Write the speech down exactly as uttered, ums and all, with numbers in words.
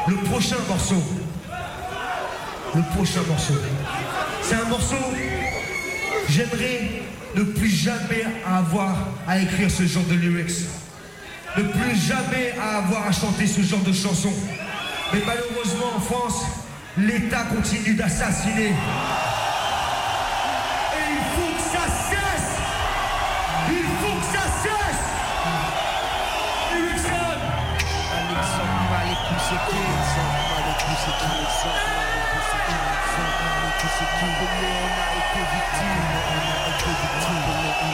Le prochain morceau. Le prochain morceau. C'est un morceau. J'aimerais ne plus jamais avoir à écrire ce genre de lyrics. Ne plus jamais à avoir à chanter ce genre de chansons. Mais malheureusement en France, l'État continue d'assassiner. Et il faut que ça cesse. Il faut que ça cesse. Alexandre. Alexandre va les pousser qui Alexandre va les pousser qui Alexandre va les pousser qui Alexandre va les pousser qui on a été victime, on a été victime, on